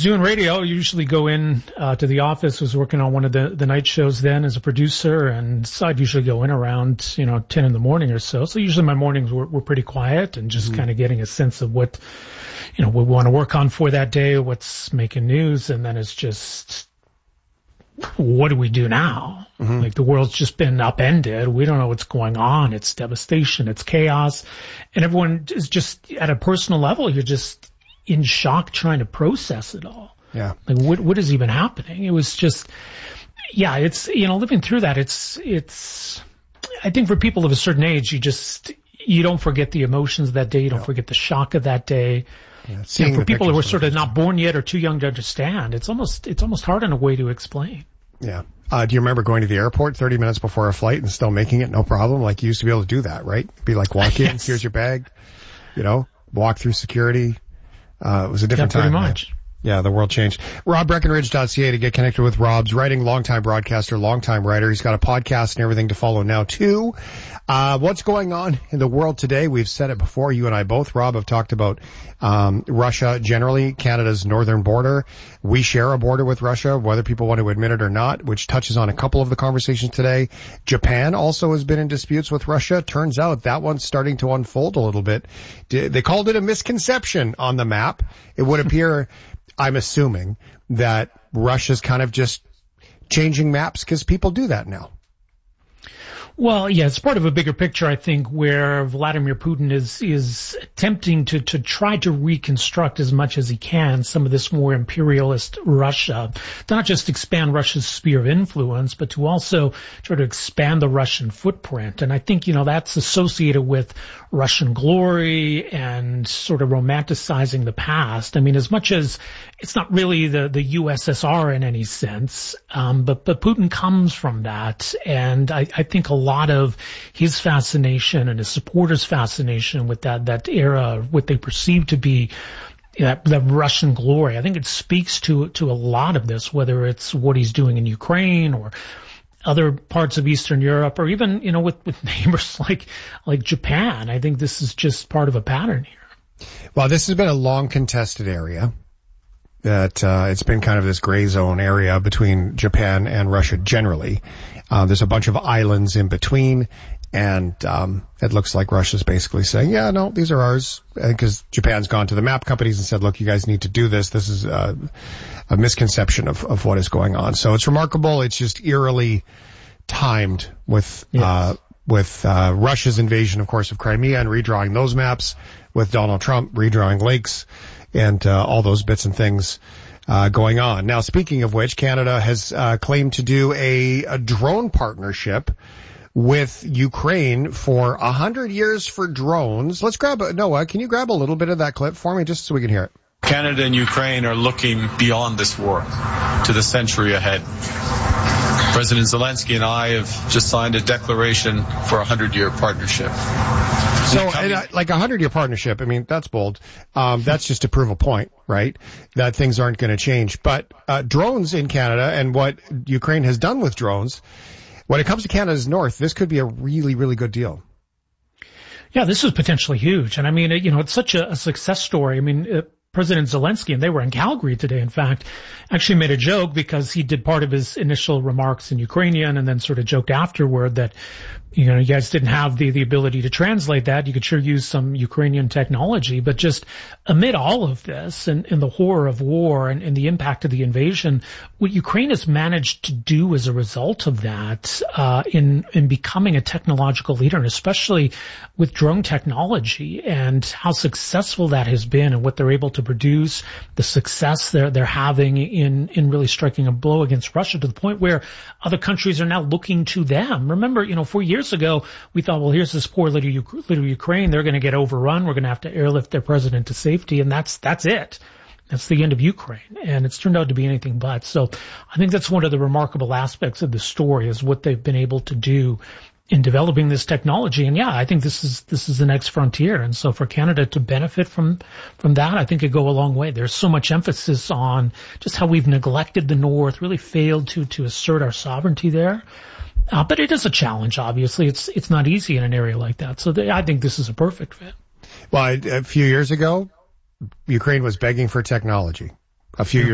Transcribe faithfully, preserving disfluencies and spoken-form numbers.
doing radio. I usually go in uh, to the office. Was working on one of the, the night shows then as a producer, and so I'd usually go in around, you know, ten in the morning or so. So usually my mornings were, were pretty quiet and just mm-hmm. kind of getting a sense of what, you know, we want to work on for that day, what's making news, and then it's just, what do we do now? Mm-hmm. Like the world's just been upended. We don't know what's going on. It's devastation. It's chaos. And everyone is just at a personal level, you're just in shock trying to process it all. Yeah. Like what, what is even happening? It was just, yeah, it's, you know, living through that, it's, it's, I think for people of a certain age, you just, you don't forget the emotions of that day. You don't no. forget the shock of that day. Yeah, you know, for people who are sort of not born yet or too young to understand, it's almost, it's almost hard in a way to explain. Yeah. Uh, do you remember going to the airport thirty minutes before a flight and still making it no problem? Like you used to be able to do that, right? Be like, walk in, yes. here's your bag, you know, walk through security. Uh, it was a different yeah, time. Pretty much. Man. Yeah, the world changed. Rob Breckenridge dot C A to get connected with Rob's writing, longtime broadcaster, longtime writer. He's got a podcast and everything to follow now too. Uh, what's going on in the world today? We've said it before. You and I both, Rob, have talked about, um, Russia generally, Canada's northern border. We share a border with Russia, whether people want to admit it or not, which touches on a couple of the conversations today. Japan also has been in disputes with Russia. Turns out that one's starting to unfold a little bit. They called it a misconception on the map. It would appear, I'm assuming that Russia's kind of just changing maps because people do that now. Well, yeah, it's part of a bigger picture, I think, where Vladimir Putin is is attempting to to try to reconstruct as much as he can some of this more imperialist Russia, to not just expand Russia's sphere of influence, but to also try to expand the Russian footprint. And I think, you know, that's associated with Russian glory and sort of romanticizing the past. I mean, as much as it's not really the the U S S R in any sense, um, but but Putin comes from that, and I, I think a lot of his fascination and his supporters' fascination with that that era, what they perceive to be that, that Russian glory. I think it speaks to to a lot of this, whether it's what he's doing in Ukraine or other parts of Eastern Europe, or even, you know, with, with neighbors like like Japan. I think this is just part of a pattern here. Well, this has been a long contested area. That uh, it's been kind of this gray zone area between Japan and Russia generally. Uh, there's a bunch of islands in between, and um, it looks like Russia's basically saying, yeah, no, these are ours, because Japan's gone to the map companies and said, look, you guys need to do this. This is uh, a misconception of, of what is going on. So it's remarkable. It's just eerily timed with yes. uh, with uh, Russia's invasion, of course, of Crimea and redrawing those maps, with Donald Trump redrawing lakes, and uh, all those bits and things uh going on. Now, speaking of which, Canada has uh claimed to do a, a drone partnership with Ukraine for a hundred years for drones. Let's grab a, Noah, can you grab a little bit of that clip for me just so we can hear it? Canada and Ukraine are looking beyond this war to the century ahead. President Zelensky and I have just signed a declaration for a hundred-year partnership. So, and, uh, like a hundred-year partnership, I mean, that's bold. Um, that's just to prove a point, right? That things aren't going to change. But uh, drones in Canada and what Ukraine has done with drones, when it comes to Canada's north, this could be a really, really good deal. Yeah, this is potentially huge. And I mean, you know, it's such a, a success story. I mean, uh, President Zelensky, and they were in Calgary today, in fact, actually made a joke because he did part of his initial remarks in Ukrainian and then sort of joked afterward that, you know, you guys didn't have the, the ability to translate that. You could sure use some Ukrainian technology, but just amid all of this and, and the horror of war and, and the impact of the invasion, what Ukraine has managed to do as a result of that, uh, in, in becoming a technological leader, and especially with drone technology and how successful that has been and what they're able to produce, the success they're, they're having in, in really striking a blow against Russia to the point where other countries are now looking to them. Remember, you know, four years ago, we thought, well, here's this poor little, little Ukraine. They're going to get overrun. We're going to have to airlift their president to safety. And that's, that's it. That's the end of Ukraine. And it's turned out to be anything but. So I think that's one of the remarkable aspects of the story is what they've been able to do in developing this technology. And yeah, I think this is, this is the next frontier. And so for Canada to benefit from, from that, I think it go a long way. There's so much emphasis on just how we've neglected the North, really failed to, to assert our sovereignty there. Uh, but it is a challenge, obviously. It's, it's not easy in an area like that. So they, I think this is a perfect fit. Well, a few years ago, Ukraine was begging for technology. A few years